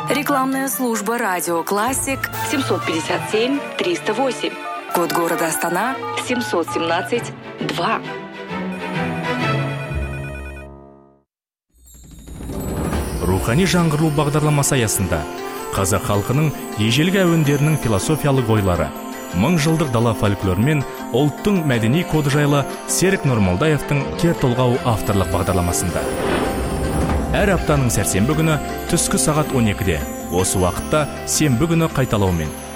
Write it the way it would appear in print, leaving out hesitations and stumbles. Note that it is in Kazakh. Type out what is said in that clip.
Рекламная служба «Радио Классик» 757-308. Код города Астана 717-2. Рухани жаңғыру бағдарламасы аясында қазақ халқының ежелгі әуендерінің философиялық ойлары, мың жылдық дала фольклоры мен ұлттың мәдени коды жайлы Серік Нұрмолдаевтың кер толғау авторлық бағдарламасында. Әр аптаның сәрсенбі күні түскі сағат 12-де, осы уақытта сенбі күні қайталаумен